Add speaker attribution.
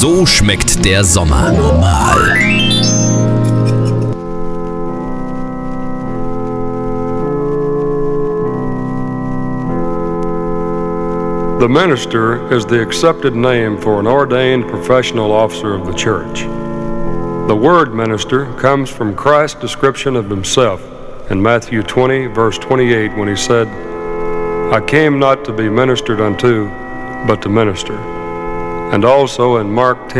Speaker 1: So schmeckt der Sommer. Normal.
Speaker 2: The minister is the accepted name for an ordained professional officer of the church. The word minister comes from Christ's description of himself in Matthew 20, verse 28, when he said, I came not to be ministered unto, but to minister. And also in Mark 10,